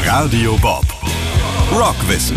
Radio Bob. Rockwissen.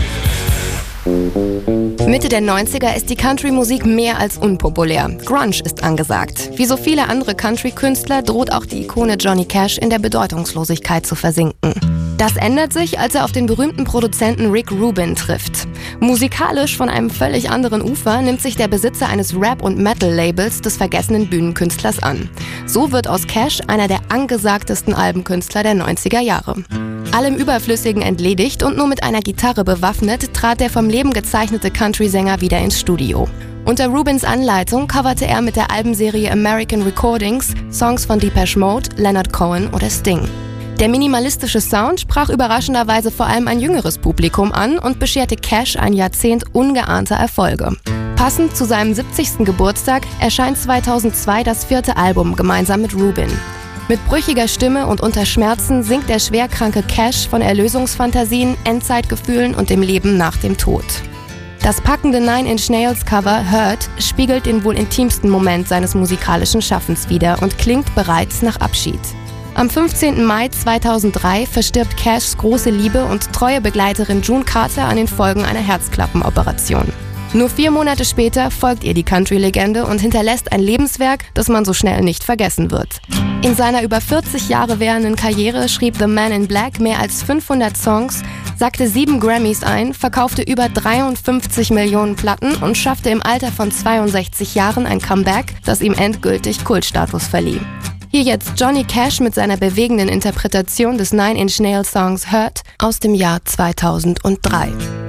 Mitte der 90er ist die Country-Musik mehr als unpopulär. Grunge ist angesagt. Wie so viele andere Country-Künstler droht auch die Ikone Johnny Cash in der Bedeutungslosigkeit zu versinken. Das ändert sich, als er auf den berühmten Produzenten Rick Rubin trifft. Musikalisch von einem völlig anderen Ufer nimmt sich der Besitzer eines Rap- und Metal-Labels des vergessenen Bühnenkünstlers an. So wird aus Cash einer der angesagtesten Albenkünstler der 90er Jahre. Allem Überflüssigen entledigt und nur mit einer Gitarre bewaffnet, trat der vom Leben gezeichnete Country-Sänger wieder ins Studio. Unter Rubins Anleitung coverte er mit der Albenserie American Recordings Songs von Depeche Mode, Leonard Cohen oder Sting. Der minimalistische Sound sprach überraschenderweise vor allem ein jüngeres Publikum an und bescherte Cash ein Jahrzehnt ungeahnter Erfolge. Passend zu seinem 70. Geburtstag erscheint 2002 das 4. Album gemeinsam mit Rubin. Mit brüchiger Stimme und unter Schmerzen singt der schwerkranke Cash von Erlösungsfantasien, Endzeitgefühlen und dem Leben nach dem Tod. Das packende Nine Inch Nails Cover Hurt spiegelt den wohl intimsten Moment seines musikalischen Schaffens wider und klingt bereits nach Abschied. Am 15. Mai 2003 verstirbt Cashs große Liebe und treue Begleiterin June Carter an den Folgen einer Herzklappenoperation. Nur 4 Monate später folgt ihr die Country-Legende und hinterlässt ein Lebenswerk, das man so schnell nicht vergessen wird. In seiner über 40 Jahre währenden Karriere schrieb The Man in Black mehr als 500 Songs, sackte 7 Grammys ein, verkaufte über 53 Millionen Platten und schaffte im Alter von 62 Jahren ein Comeback, das ihm endgültig Kultstatus verlieh. Hier jetzt Johnny Cash mit seiner bewegenden Interpretation des Nine Inch Nails Songs Hurt aus dem Jahr 2003.